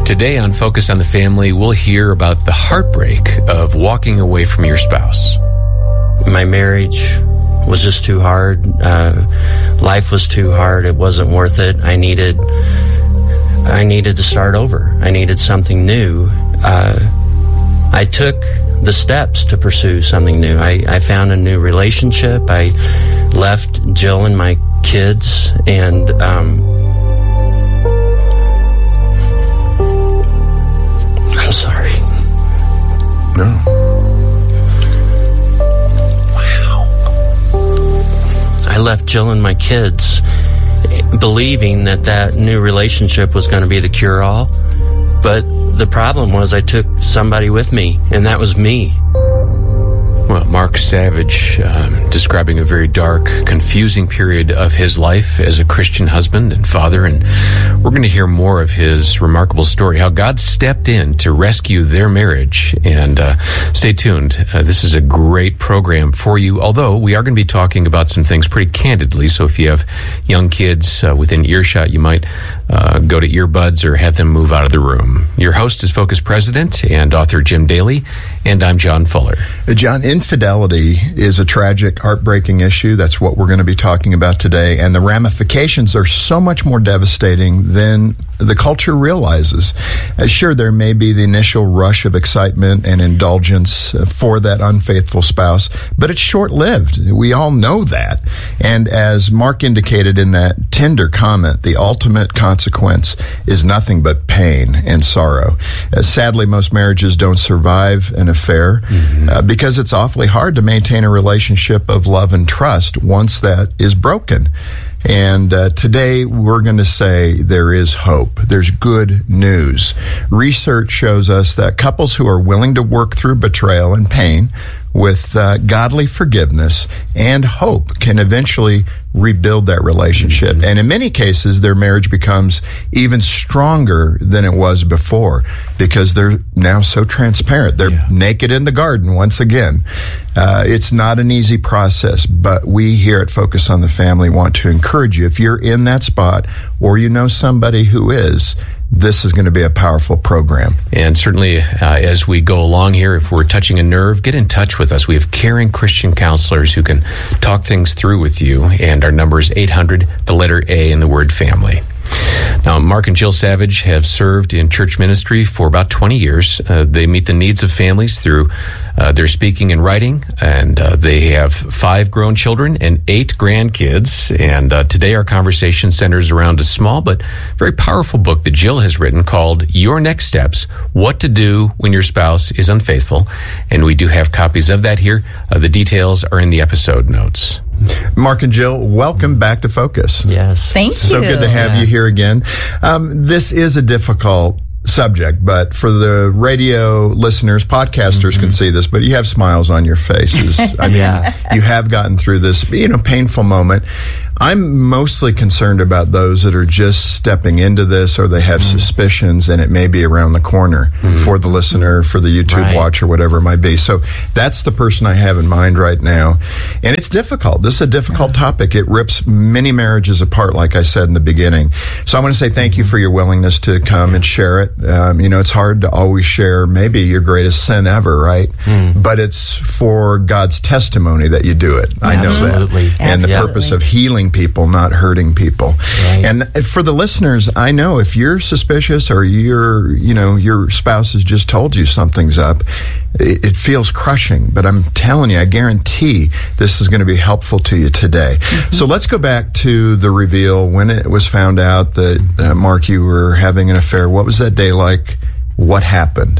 Today on Focus on the Family, we'll hear about the heartbreak of walking away from your spouse. My marriage was just too hard. Life was too hard. It wasn't worth it. I needed to start over. I needed something new. I took the steps to pursue something new. I found a new relationship. I left Jill and my kids, and I'm sorry. No. Wow. I left Jill and my kids believing that new relationship was going to be the cure-all. But the problem was I took somebody with me, and that was me. Well, Mark Savage describing a very dark, confusing period of his life as a Christian husband and father, and we're going to hear more of his remarkable story, how God stepped in to rescue their marriage. And stay tuned. This is a great program for you, although we are going to be talking about some things pretty candidly, so if you have young kids within earshot, you might go to earbuds or have them move out of the room. Your host is Focus President and author Jim Daly, and I'm John Fuller. John, infidelity is a tragic, heartbreaking issue. That's what we're going to be talking about today. And the ramifications are so much more devastating than the culture realizes. Sure, there may be the initial rush of excitement and indulgence for that unfaithful spouse, but it's short-lived. We all know that. And as Mark indicated in that tender comment, the ultimate consequence is nothing but pain and sorrow. Sadly, most marriages don't survive an affair because it's awfully hard to maintain a relationship of love and trust once that is broken. And today we're going to say there is hope. There's good news. Research shows us that couples who are willing to work through betrayal and pain with godly forgiveness and hope can eventually rebuild that relationship. And in many cases, their marriage becomes even stronger than it was before because they're now so transparent. They're naked in the garden once again. It's not an easy process, but we here at Focus on the Family want to encourage you. If you're in that spot or you know somebody who is, this is going to be a powerful program. And certainly, as we go along here, if we're touching a nerve, get in touch with us. We have caring Christian counselors who can talk things through with you. And our number is 800, the letter A in the word family. Now, Mark and Jill Savage have served in church ministry for about 20 years. They meet the needs of families through their speaking and writing, and they have 5 grown children and 8 grandkids. And today our conversation centers around a small but very powerful book that Jill has written called Your Next Steps, What to Do When Your Spouse is Unfaithful. And we do have copies of that here. The details are in the episode notes. Mark and Jill, welcome back to Focus. Yes. Thank you. So good to have you here again. This is a difficult subject, but for the radio listeners, podcasters can see this, but you have smiles on your faces. I mean, you have gotten through this, painful moment. I'm mostly concerned about those that are just stepping into this or they have suspicions and it may be around the corner for the listener, for the YouTube watcher, whatever it might be. So that's the person I have in mind right now. And it's difficult. This is a difficult topic. It rips many marriages apart, like I said in the beginning. So I want to say thank you for your willingness to come and share it. It's hard to always share maybe your greatest sin ever, right? But it's for God's testimony that you do it. I know that. And the purpose of healing people, not hurting people. And for the listeners, I know if you're suspicious or your spouse has just told you something's up, it feels crushing, but I'm telling you, I guarantee this is going to be helpful to you today. So let's go back to the reveal when it was found out that, Mark, you were having an affair. What was that day like? What happened?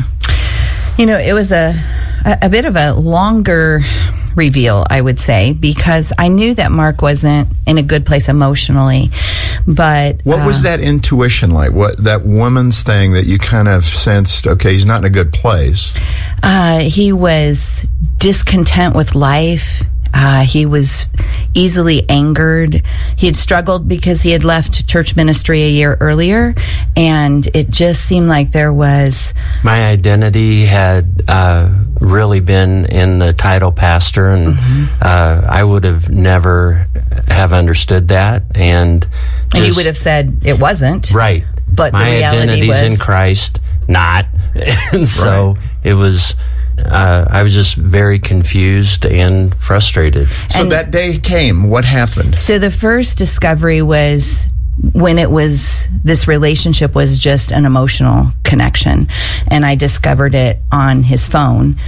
It was a bit of a longer reveal, I would say, because I knew that Mark wasn't in a good place emotionally. But what was that intuition like? What that woman's thing that you kind of sensed? Okay, he's not in a good place. He was discontent with life. He was easily angered. He had struggled because he had left church ministry a year earlier, and it just seemed like there was... My identity had really been in the title pastor, and I would have never have understood that. And you would have said it wasn't. Right. But my the reality identity's was in Christ, not. And so it was, I was just very confused and frustrated. So that day came. What happened? So the first discovery was when this relationship was just an emotional connection, and I discovered it on his phone.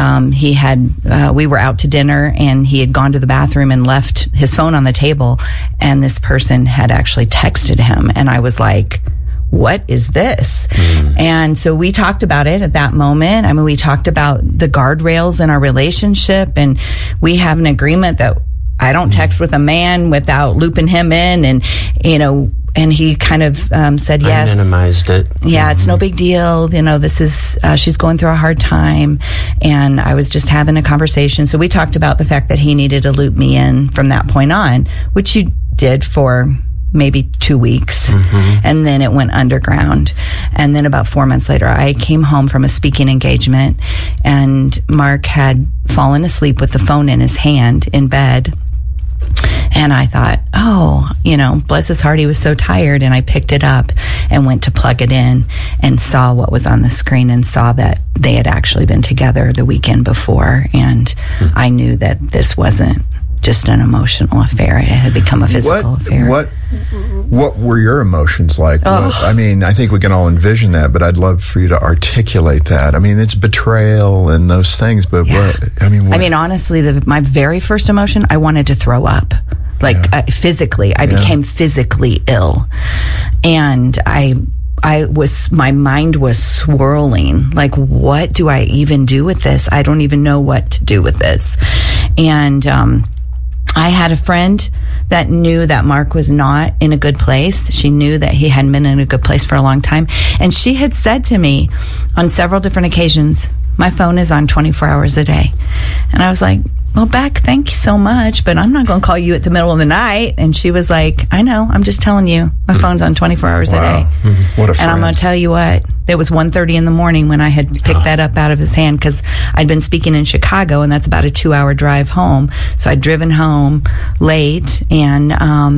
We were out to dinner, and he had gone to the bathroom and left his phone on the table, and this person had actually texted him, and I was like, what is this? And so we talked about it at that moment. I mean, we talked about the guardrails in our relationship, and we have an agreement that I don't text with a man without looping him in, and and he kind of said yes. I minimized it. Yeah, it's no big deal. This is she's going through a hard time, and I was just having a conversation. So we talked about the fact that he needed to loop me in from that point on, which he did for maybe 2 weeks, and then it went underground. And then about 4 months later, I came home from a speaking engagement, and Mark had fallen asleep with the phone in his hand in bed. And I thought, bless his heart, he was so tired. And I picked it up and went to plug it in and saw what was on the screen and saw that they had actually been together the weekend before. And I knew that this wasn't just an emotional affair. It had become a physical affair. What were your emotions like? I mean, I think we can all envision that, but I'd love for you to articulate that. I mean, it's betrayal and those things, but honestly, my very first emotion, I wanted to throw up. Physically, I became physically ill. And my mind was swirling. Like, what do I even do with this? I don't even know what to do with this. And, I had a friend that knew that Mark was not in a good place. She knew that he hadn't been in a good place for a long time. And she had said to me on several different occasions, my phone is on 24 hours a day. And I was like, well, Beck, thank you so much, but I'm not going to call you at the middle of the night. And she was like, I know, I'm just telling you, my phone's on 24 hours a day. What a friend. And I'm going to tell you what, it was 1:30 in the morning when I had picked that up out of his hand, because I'd been speaking in Chicago, and that's about a 2-hour drive home. So I'd driven home late, and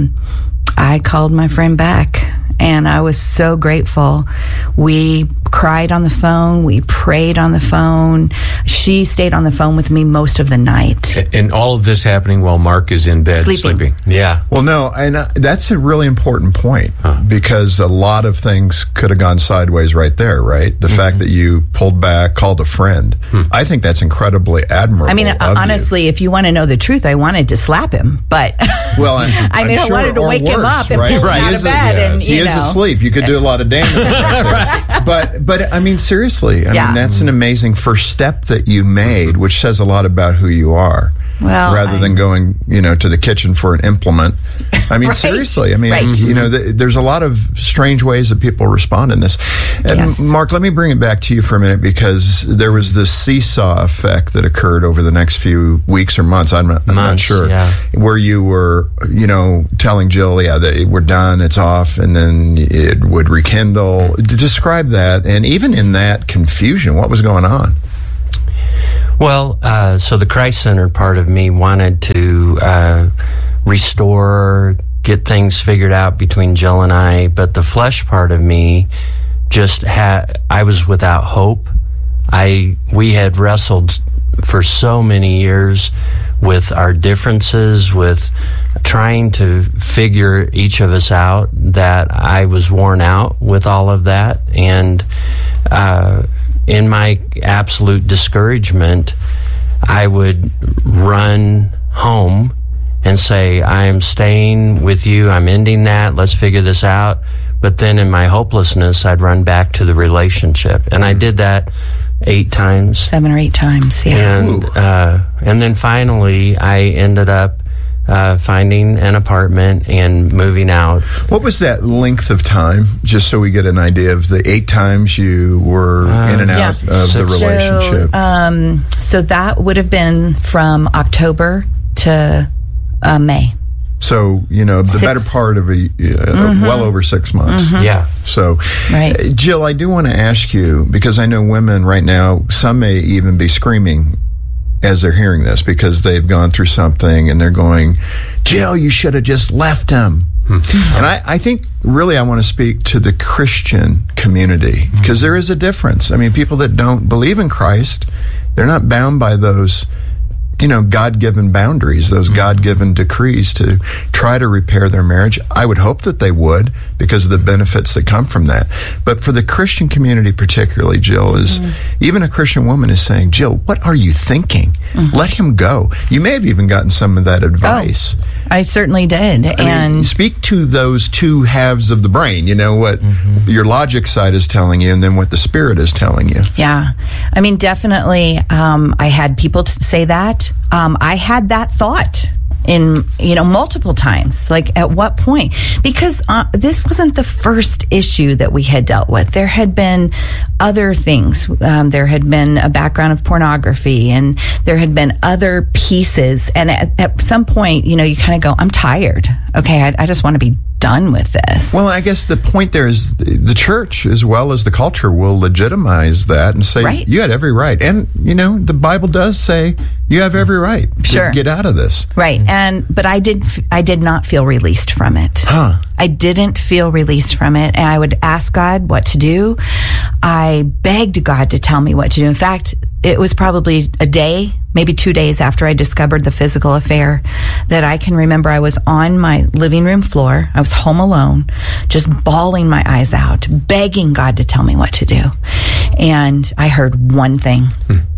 I called my friend Beck, and I was so grateful. We cried on the phone. We prayed on the phone. She stayed on the phone with me most of the night. And all of this happening while Mark is in bed sleeping. Yeah. Well, no, and that's a really important point, because a lot of things could have gone sideways right there, right? The fact that you pulled back, called a friend. I think that's incredibly admirable. I mean, honestly, if you want to know the truth, I wanted to slap him, but well, I wanted to wake him up and pull him out of bed. And, he is asleep. You could do a lot of damage. But I mean, seriously, I mean, that's an amazing first step that you made, which says a lot about who you are. Well, rather than going, to the kitchen for an implement. I mean, seriously. I mean, there's a lot of strange ways that people respond in this. And Mark, let me bring it back to you for a minute, because there was this seesaw effect that occurred over the next few weeks or months. I'm not sure. Yeah. Where you were, telling Jill, that we're done, it's off, and then it would rekindle. Describe that, and even in that confusion, what was going on? Well, so the Christ-centered part of me wanted to restore, get things figured out between Jill and I, but the flesh part of me I was without hope. We had wrestled for so many years with our differences, with trying to figure each of us out, that I was worn out with all of that. And in my absolute discouragement, I would run home and say, I am staying with you, I'm ending that, let's figure this out. But then in my hopelessness, I'd run back to the relationship. And I did that 8 times. 7 or 8 times, yeah. And then finally, I ended up finding an apartment and moving out. What was that length of time, just so we get an idea of the 8 times you were in and out of the relationship? So that would have been from October to May. So, the better part of well over 6 months. Yeah. So, Jill, I do want to ask you, because I know women right now, some may even be screaming as they're hearing this, because they've gone through something and they're going, Jill, you should have just left him. And I think really I want to speak to the Christian community, because there is a difference. I mean, people that don't believe in Christ, they're not bound by those, God-given boundaries, those God-given decrees to try to repair their marriage. I would hope that they would, because of the benefits that come from that. But for the Christian community particularly, Jill, even a Christian woman is saying, Jill, what are you thinking? Let him go. You may have even gotten some of that advice. Oh, I certainly did. I mean, speak to those two halves of the brain, what your logic side is telling you and then what the spirit is telling you. Yeah. I mean, definitely, I had people say that. I had that thought in, multiple times. Like, at what point? Because this wasn't the first issue that we had dealt with. There had been other things. There had been a background of pornography, and there had been other pieces. And at some point, you kind of go, I'm tired. Okay, I just want to be done with this. Well, I guess the point there is the church, as well as the culture, will legitimize that and say, right, you had every right. And, the Bible does say you have every right to get out of this. Right. But I did not feel released from it. Huh. I didn't feel released from it. And I would ask God what to do. I begged God to tell me what to do. In fact, it was probably a day, maybe 2 days after I discovered the physical affair, that I can remember I was on my living room floor. I was home alone, just bawling my eyes out, begging God to tell me what to do. And I heard one thing.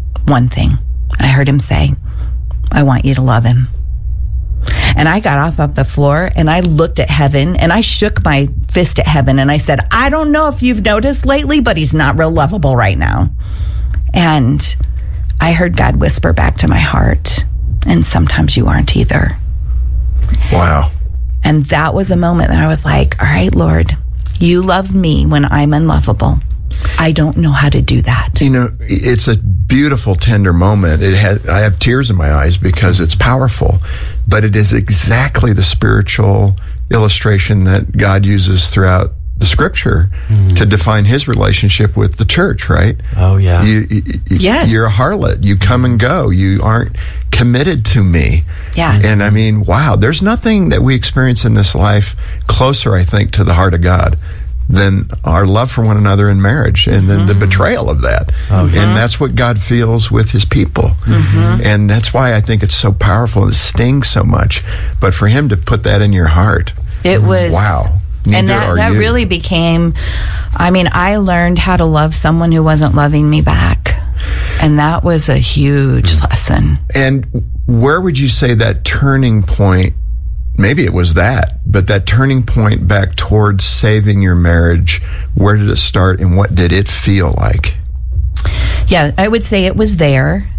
I heard him say, I want you to love him. And I got off the floor and I looked at heaven and I shook my fist at heaven and I said, I don't know if you've noticed lately, but he's not real lovable right now. And I heard God whisper back to my heart, and sometimes you aren't either. Wow. And that was a moment that I was like, all right, Lord, you love me when I'm unlovable. I don't know how to do that. It's a beautiful, tender moment. I have tears in my eyes because it's powerful, but it is exactly the spiritual illustration that God uses throughout the scripture to define his relationship with the church, right? Oh, yeah. Yes. You're a harlot. You come and go. You aren't committed to me. Yeah. And I mean, wow, there's nothing that we experience in this life closer, I think, to the heart of God than our love for one another in marriage, and then the betrayal of that. And that's what God feels with his people. And that's why I think it's so powerful and it stings so much. But for him to put that in your heart, it was... Wow. And that really became, I learned how to love someone who wasn't loving me back. And that was a huge lesson. And where would you say that turning point, maybe it was that, but that turning point back towards saving your marriage, where did it start and what did it feel like? Yeah, I would say it was there.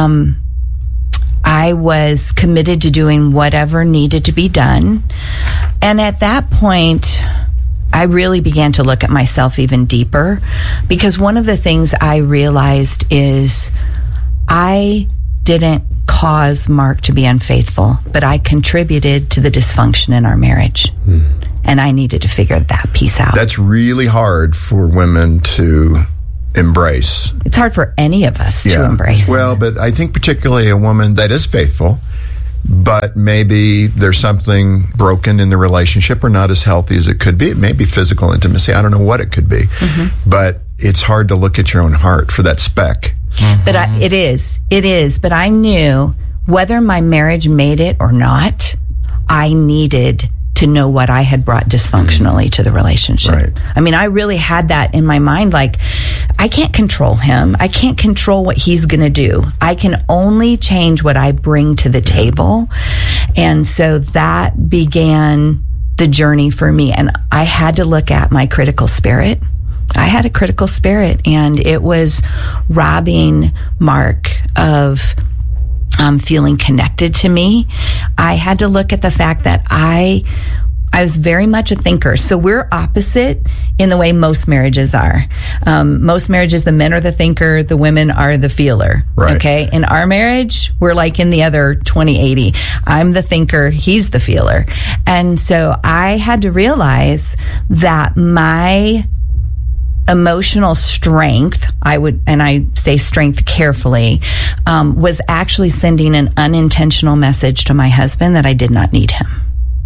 I was committed to doing whatever needed to be done. And at that point, I really began to look at myself even deeper, because one of the things I realized is I didn't cause Mark to be unfaithful, but I contributed to the dysfunction in our marriage. And I needed to figure that piece out. That's really hard for women to embrace. It's hard for any of us to embrace. Well, but I think particularly a woman that is faithful, but maybe there's something broken in the relationship or not as healthy as it could be. It may be physical intimacy. I don't know what it could be. But it's hard to look at your own heart for that speck. But it is. But I knew whether my marriage made it or not, I needed to know what I had brought dysfunctionally to the relationship. Right. I really had that in my mind. Like, I can't control him. I can't control what he's going to do. I can only change what I bring to the table. And so that began the journey for me. And I had to look at my critical spirit. I had a critical spirit, and it was robbing Mark of feeling connected to me. I had to look at the fact that I was very much a thinker. So we're opposite in the way most marriages are. Most marriages, the men are the thinker, the women are the feeler. Right. Okay. In our marriage, we're like in the other 20-80. I'm the thinker, he's the feeler. And so I had to realize that my emotional strength, I say strength carefully, was actually sending an unintentional message to my husband that I did not need him.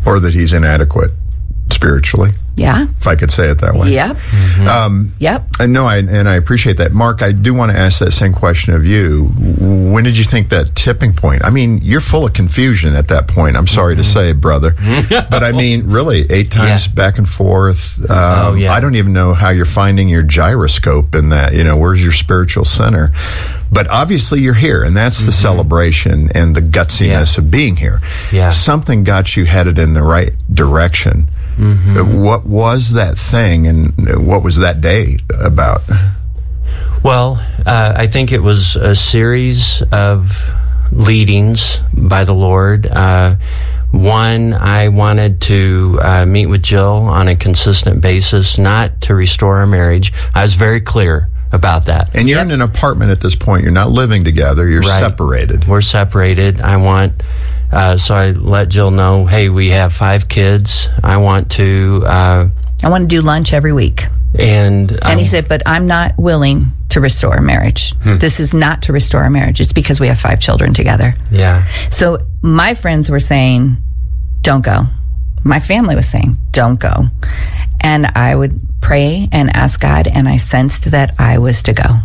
or that he's inadequate spiritually. Yeah. If I could say it that way. Yep. Yep. And no, I appreciate that. Mark, I do want to ask that same question of you. When did you think that tipping point? I mean, you're full of confusion at that point. I'm sorry to say, brother. But I mean, really, 8 times back and forth. I don't even know how you're finding your gyroscope in that. Where's your spiritual center? But obviously you're here, and that's the celebration and the gutsiness of being here. Yeah. Something got you headed in the right direction. What was that thing, and what was that day about? Well, I think it was a series of leadings by the Lord. One, I wanted to meet with Jill on a consistent basis, not to restore our marriage. I was very clear about that. And you're in an apartment at this point. You're not living together. You're separated. We're separated. So I let Jill know, hey, we have 5 kids. I want to do lunch every week. And he said, but I'm not willing to restore a marriage. This is not to restore a marriage. It's because we have 5 children together. Yeah. So my friends were saying, don't go. My family was saying, don't go. And I would pray and ask God, and I sensed that I was to go.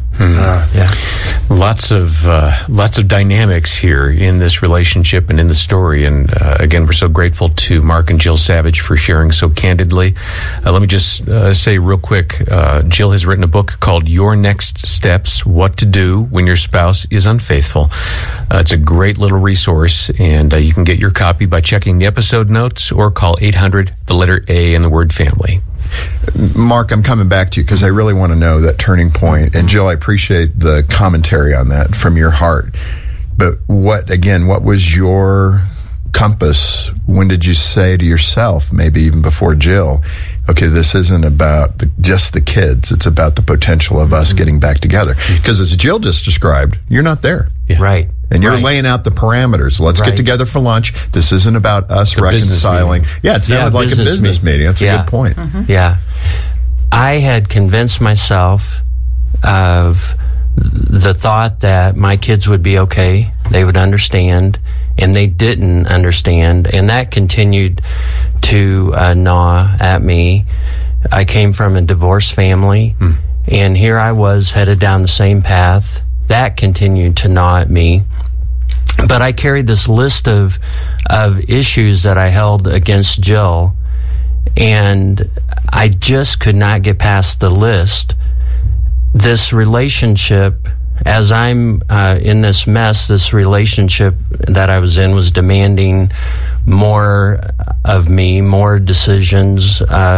Lots of dynamics here in this relationship and in the story. And again, we're so grateful to Mark and Jill Savage for sharing so candidly. Let me just say real quick, Jill has written a book called Your Next Steps, What to Do When Your Spouse is Unfaithful. It's a great little resource, and you can get your copy by checking the episode notes or call 800, the letter A, and the word family. Mark, I'm coming back to you because I really want to know that turning point. And Jill, I appreciate the commentary on that from your heart. But what was your compass? When did you say to yourself, maybe even before Jill, okay, this isn't about just the kids. It's about the potential of us getting back together. Because as Jill just described, you're not there. Yeah. Right. And you're laying out the parameters. Let's get together for lunch. This isn't about us reconciling. Yeah, it sounded like a business meeting. That's a good point. Yeah. I had convinced myself of the thought that my kids would be okay. They would understand. And they didn't understand. And that continued to gnaw at me. I came from a divorced family. And here I was headed down the same path. That continued to gnaw at me. But I carried this list of issues that I held against Jill, and I just could not get past the list. This relationship, as I'm in this mess, this relationship that I was in was demanding more of me, more decisions,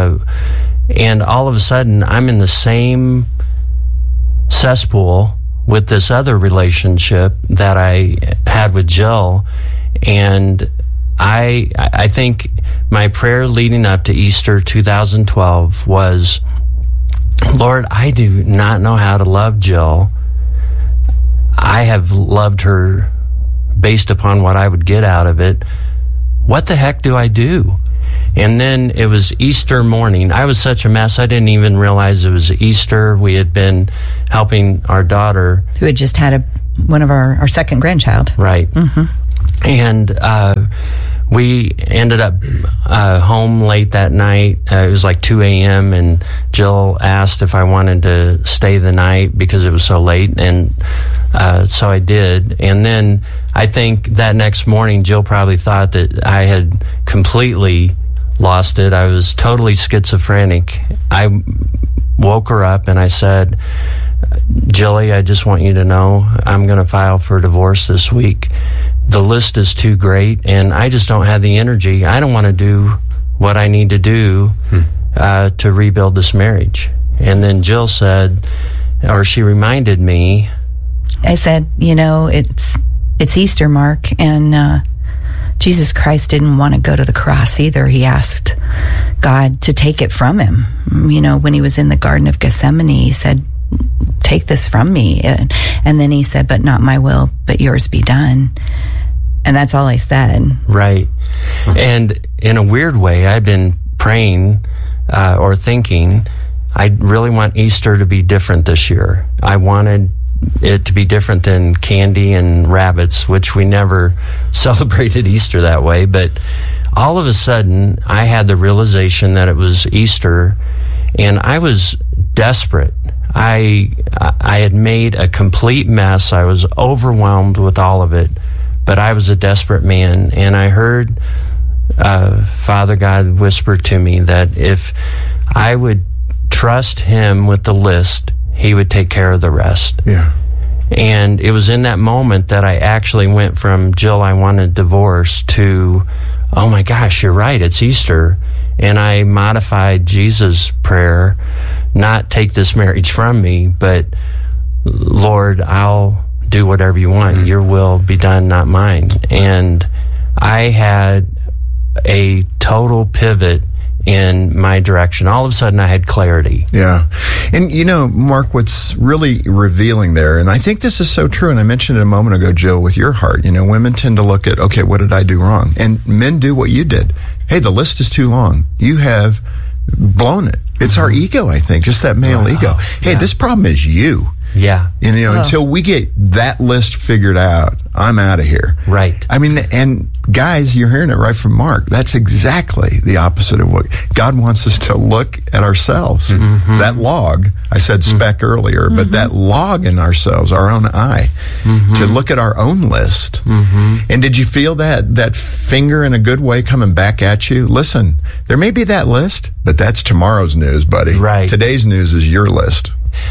and all of a sudden I'm in the same cesspool with this other relationship that I had with Jill. And I think my prayer leading up to Easter 2012 was, Lord, I do not know how to love Jill. I have loved her based upon what I would get out of it. What the heck do I do? And then it was Easter morning. I was such a mess, I didn't even realize it was Easter. We had been helping our daughter, who had just had one of our second grandchild. Right. And we ended up home late that night. It was like 2 a.m. and Jill asked if I wanted to stay the night because it was so late. And so I did. And then I think that next morning, Jill probably thought that I had completely lost it. I was totally schizophrenic. I woke her up and I said, Jilly, I just want you to know I'm going to file for divorce this week. The list is too great and I just don't have the energy. I don't want to do what I need to do to rebuild this marriage. And then Jill said, or she reminded me. I said, it's Easter, Mark, and Jesus Christ didn't want to go to the cross either. He asked God to take it from him. When he was in the Garden of Gethsemane, he said, take this from me. And then he said, but not my will, but yours be done. And that's all I said. Right. And in a weird way, I've been praying or thinking, I really want Easter to be different this year. I wanted it to be different than candy and rabbits, which we never celebrated Easter that way. But all of a sudden, I had the realization that it was Easter, and I was desperate. I had made a complete mess. I was overwhelmed with all of it, but I was a desperate man, and I heard Father God whisper to me that if I would trust him with the list, he would take care of the rest. Yeah. And it was in that moment that I actually went from, Jill, I want a divorce, to, oh my gosh, you're right, it's Easter. And I modified Jesus' prayer, not take this marriage from me, but Lord, I'll do whatever you want. Your will be done, not mine. And I had a total pivot in my direction. All of a sudden, I had clarity. Yeah. And, Mark, what's really revealing there, and I think this is so true, and I mentioned it a moment ago, Jill, with your heart, women tend to look at, okay, what did I do wrong? And men do what you did. Hey, the list is too long. You have blown it. It's our ego, I think, just that male ego. Hey, this problem is you. Yeah. Until we get that list figured out, I'm out of here. Right. I mean, and guys, you're hearing it right from Mark. That's exactly the opposite of what God wants us to look at ourselves. Mm-hmm. That log, I said speck earlier, but that log in ourselves, our own eye, to look at our own list. Mm-hmm. And did you feel that finger in a good way coming back at you? Listen, there may be that list, but that's tomorrow's news, buddy. Right. Today's news is your list.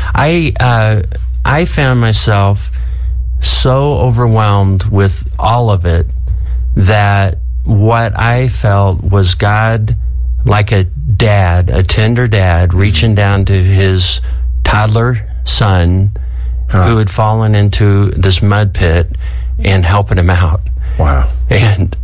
I found myself so overwhelmed with all of it that what I felt was God, like a tender dad, reaching down to his toddler son who had fallen into this mud pit and helping him out. Wow. And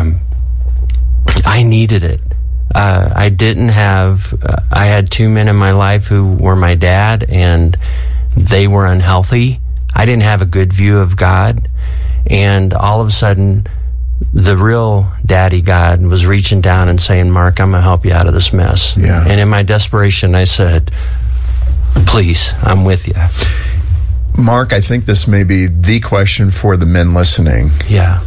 I needed it. I didn't have, I had two men in my life who were my dad, and they were unhealthy. I didn't have a good view of God. And all of a sudden, the real daddy God was reaching down and saying, Mark, I'm going to help you out of this mess. Yeah. And in my desperation, I said, please, I'm with you. Mark, I think this may be the question for the men listening. Yeah.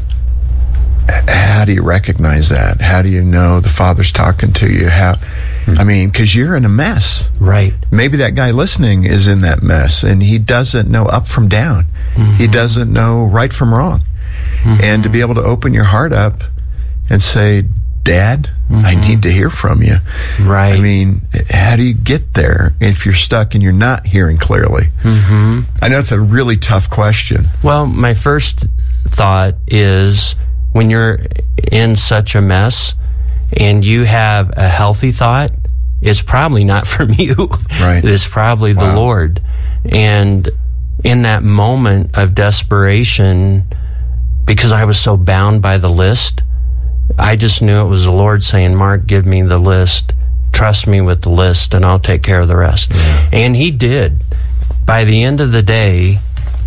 How do you recognize that? How do you know the Father's talking to you? Because you're in a mess. Right. Maybe that guy listening is in that mess, and he doesn't know up from down. Mm-hmm. He doesn't know right from wrong. Mm-hmm. And to be able to open your heart up and say, Dad, I need to hear from you. Right. How do you get there if you're stuck and you're not hearing clearly? Mm-hmm. I know it's a really tough question. Well, my first thought is, when you're in such a mess and you have a healthy thought, it's probably not from you. Right. It's probably the Lord. And in that moment of desperation, because I was so bound by the list, I just knew it was the Lord saying, Mark, give me the list. Trust me with the list, and I'll take care of the rest. Yeah. And he did. By the end of the day,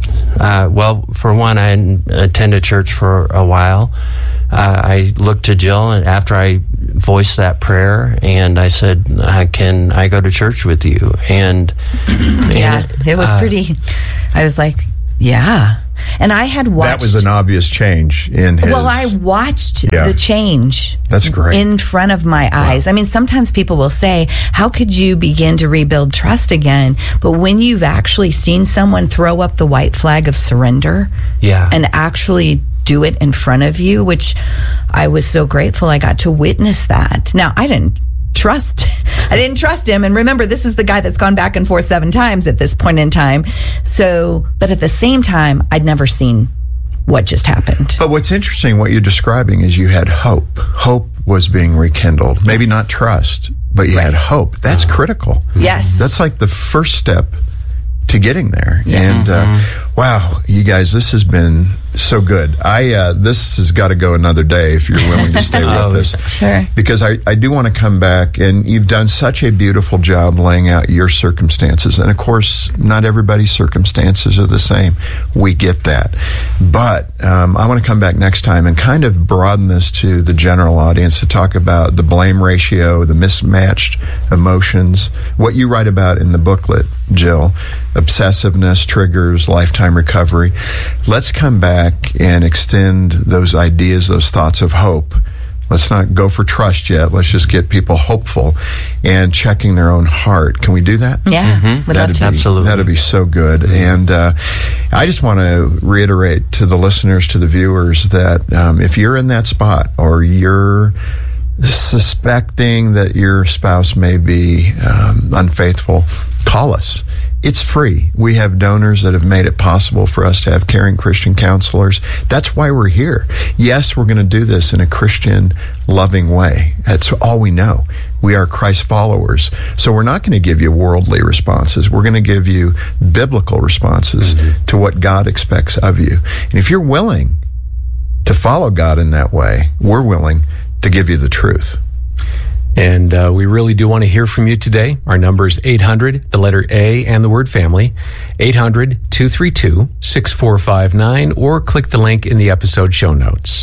for one, I hadn't attended church for a while. I looked to Jill, and after I voiced that prayer, and I said, can I go to church with you? And it was pretty, I was like, yeah. And I had watched. That was an obvious change in his. Well, I watched the change. That's great. In front of my eyes. Sometimes people will say, how could you begin to rebuild trust again? But when you've actually seen someone throw up the white flag of surrender and actually do it in front of you, which I was so grateful I got to witness that. Now, I didn't trust him. And remember, this is the guy that's gone back and forth 7 times at this point in time. So, but at the same time, I'd never seen what just happened. But what's interesting, what you're describing is you had hope. Hope was being rekindled. Maybe not trust, but you had hope. That's critical. Yes. That's like the first step to getting there. Yes. And wow, you guys, this has been so good. This has got to go another day if you're willing to stay with us. Sure. Because I do want to come back, and you've done such a beautiful job laying out your circumstances. And of course, not everybody's circumstances are the same. We get that. But I want to come back next time and kind of broaden this to the general audience to talk about the blame ratio, the mismatched emotions, what you write about in the booklet, Jill, obsessiveness, triggers, lifetime recovery. Let's come back and extend those ideas, those thoughts of hope Let's not go for trust yet. Let's just get people hopeful and checking their own heart. Can we do that? Yeah, would love to. Absolutely. That'd be so good. And I just want to reiterate to the listeners, to the viewers, that if you're in that spot or you're suspecting that your spouse may be unfaithful, call us. It's free. We have donors that have made it possible for us to have caring Christian counselors. That's why we're here. Yes, we're going to do this in a Christian, loving way. That's all we know. We are Christ followers. So we're not going to give you worldly responses. We're going to give you biblical responses to what God expects of you. And if you're willing to follow God in that way, we're willing to give you the truth. And we really do want to hear from you today. Our number is 800, the letter A and the word family, 800-232-6459, or click the link in the episode show notes.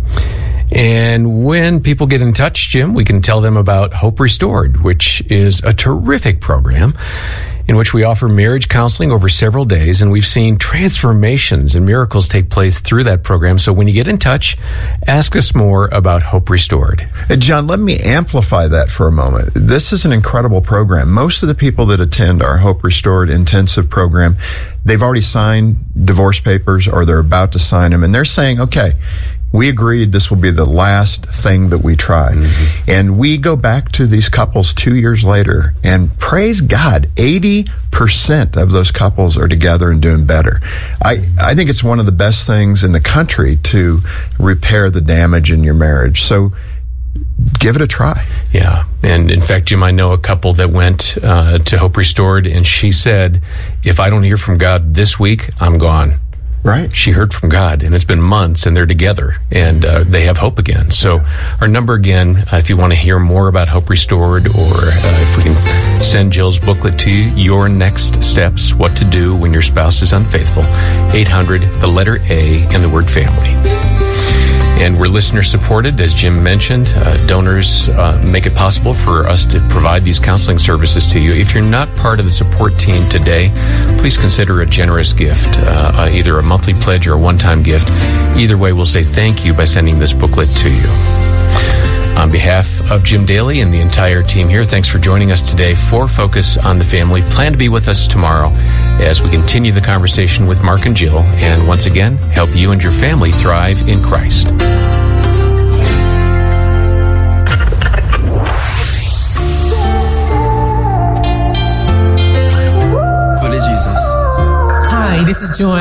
And when people get in touch, Jim, we can tell them about Hope Restored, which is a terrific program in which we offer marriage counseling over several days, and we've seen transformations and miracles take place through that program. So when you get in touch, ask us more about Hope Restored. John, let me amplify that for a moment. This is an incredible program. Most of the people that attend our Hope Restored intensive program, they've already signed divorce papers or they're about to sign them, and they're saying, okay, we agreed this will be the last thing that we try. And we go back to these couples 2 years later, and praise God, 80% of those couples are together and doing better. I think it's one of the best things in the country to repair the damage in your marriage. So give it a try. Yeah. And in fact, Jim, I know a couple that went to Hope Restored, and she said, if I don't hear from God this week, I'm gone. Right. She heard from God, and it's been months, and they're together, and they have hope again. So our number again, if you want to hear more about Hope Restored, or if we can send Jill's booklet to you, Your Next Steps, What to Do When Your Spouse is Unfaithful, 800, the letter A, and the word family. And we're listener supported, as Jim mentioned. Donors make it possible for us to provide these counseling services to you. If you're not part of the support team today, please consider a generous gift, either a monthly pledge or a one-time gift. Either way, we'll say thank you by sending this booklet to you. On behalf of Jim Daly and the entire team here, thanks for joining us today for Focus on the Family. Plan to be with us tomorrow as we continue the conversation with Mark and Jill, and once again, help you and your family thrive in Christ. Hi, this is Joanne.